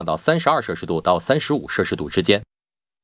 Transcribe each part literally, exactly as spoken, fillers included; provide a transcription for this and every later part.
到三十二摄氏度到三十五摄氏度之间。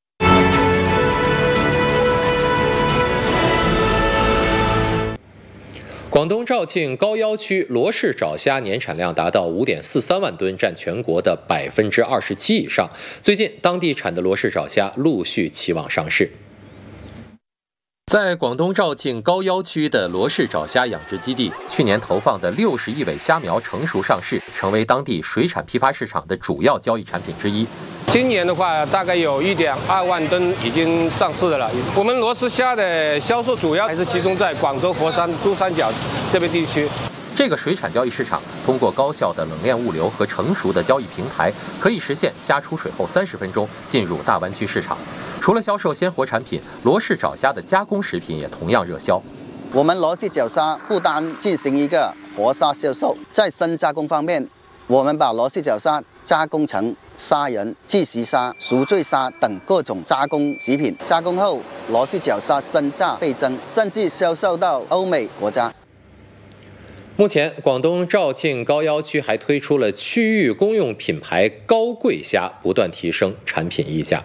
广东肇庆高腰区罗氏爪虾年产量达到 五点四三万吨，占全国的 百分之二十七 以上。最近，当地产的罗氏爪虾陆续期望上市。在广东肇庆高腰区的罗氏爪虾养殖基地，去年投放的六十亿尾虾苗成熟上市，成为当地水产批发市场的主要交易产品之一。 今年的话，大概有 一点二万吨已经上市的了。我们罗氏虾的销售主要还是集中在广州、佛山、珠三角这边地区。 这个水产交易市场通过高效的冷链物流和成熟的交易平台，可以实现虾出水后三十分钟进入大湾区市场。除了销售鲜活产品，罗氏爪虾的加工食品也同样热销。 我们罗氏爪虾不单进行一个活虾销售，在深加工方面，我们把罗氏爪虾加工成虾仁、即食虾、熟醉虾等各种加工食品。加工后，罗氏爪虾身价倍增，甚至销售到欧美国家。 目前，广东肇庆高腰区还推出了区域公用品牌高贵虾，不断提升产品溢价。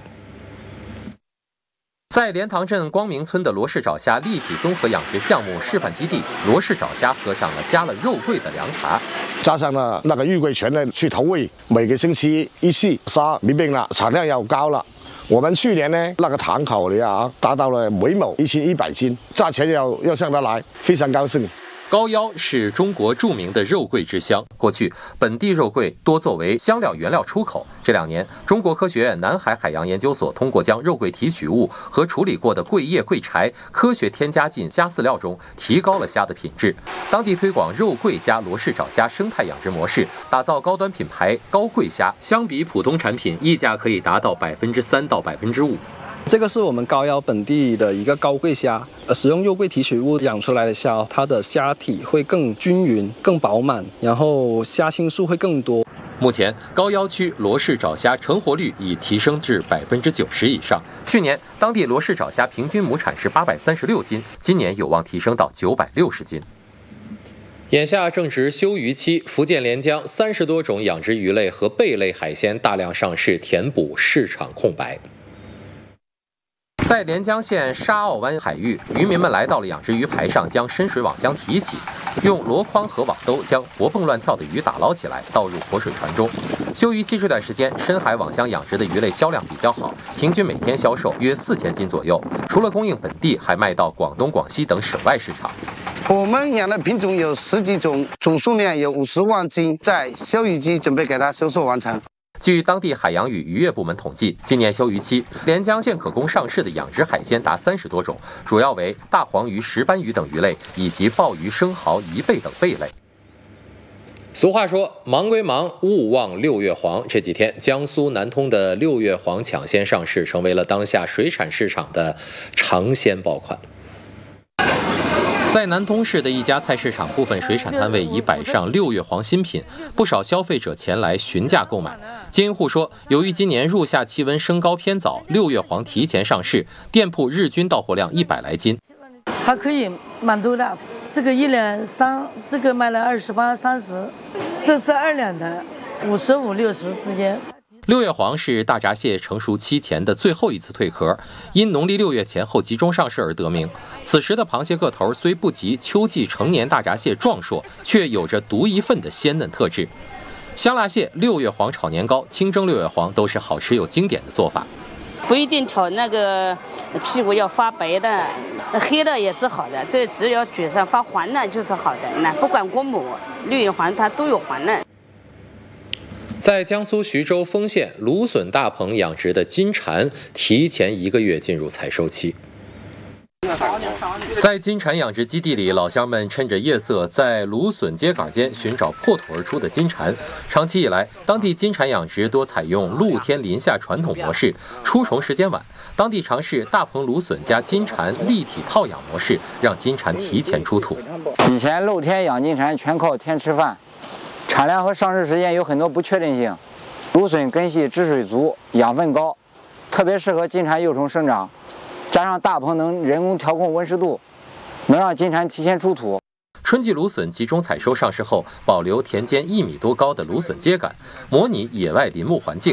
在莲塘镇光明村的罗氏爪虾立体综合养殖项目示范基地，罗氏爪虾喝上了加了肉桂的凉茶， 加上了那个玉桂醛呢去投喂，每个星期一次，虾没病了，产量又高了。我们去年呢那个塘口里啊，达到了每亩一千一百斤，价钱又又上得来，非常高兴。 高腰是中国著名的肉桂之乡，过去本地肉桂多作为香料原料出口。这两年，中国科学院南海海洋研究所通过将肉桂提取物和处理过的桂叶、桂柴科学添加进虾饲料中，提高了虾的品质。当地推广肉桂加罗氏爪虾生态养殖模式，打造高端品牌高贵虾，相比普通产品，溢价可以达到百分之三到百分之五。 这个是我们高腰本地的一个高贵虾，呃，使用肉桂提取物养出来的虾，它的虾体会更均匀、更饱满，然后虾青素会更多。 目前，高腰区罗氏爪虾成活率已提升至百分之九十以上。去年，当地罗氏爪虾平均亩产是八百三十六斤，今年有望提升到九百六十斤。眼下正值休渔期，福建连江三十多种养殖鱼类和贝类海鲜大量上市，填补市场空白。在连江县沙澳湾海域，渔民们来到了养殖鱼排上，将深水网箱提起，用箩筐和网兜将活蹦乱跳的鱼打捞起来，倒入活水船中。休渔期这段时间，深海网箱养殖的鱼类销量比较好，平均每天销售约四千斤左右。除了供应本地，还卖到广东、广西等省外市场。 我们养的品种有十几种，总数量有五十万斤，在休渔期准备给它销售完成。 据当地海洋与渔业部门统计，今年休渔期，连江县可供上市的养殖海鲜达三十多种，主要为大黄鱼、石斑鱼等鱼类，以及鲍鱼、生蚝、贻贝等贝类。俗话说，忙归忙，勿忘六月黄。这几天，江苏南通的六月黄抢先上市，成为了当下水产市场的尝鲜爆款。在南通市的一家菜市场，部分水产摊位已摆上六月黄新品，不少消费者前来询价购买。经营户说，由于今年入夏气温升高偏早，六月黄提前上市，店铺日均到货量一百来斤， 还可以蛮多的。这个一两三，这个卖了二十八、三十，这是二两的，五十五、六十之间。 六月黄是大闸蟹成熟期前的最后一次蜕壳，因农历六月前后集中上市而得名。此时的螃蟹个头虽不及秋季成年大闸蟹壮硕，却有着独一份的鲜嫩特质。香辣蟹、六月黄炒年糕、清蒸六月黄都是好吃又经典的做法。 不一定炒那个屁股要发白的，黑的也是好的，这只要嘴上发黄的就是好的。那不管国母、六月黄，它都有黄嫩。 在江苏徐州丰县芦笋大棚养殖的金蝉，提前一个月进入采收期。在金蝉养殖基地里，老乡们趁着夜色，在芦笋秸秆间寻找破土而出的金蝉。长期以来，当地金蝉养殖多采用露天林下传统模式，出虫时间晚。当地尝试大棚芦笋加金蝉立体套养模式，让金蝉提前出土。 以前露天养金蝉全靠天吃饭。产量和上市时间有很多不确定性，芦笋根系汁水足，养分高，特别适合金蝉幼虫生长。加上大棚能人工调控温湿度，能让金蝉提前出土。 春季芦笋集中采收上市后，保留田间一米多高的芦笋秸秆，模拟野外林木环境。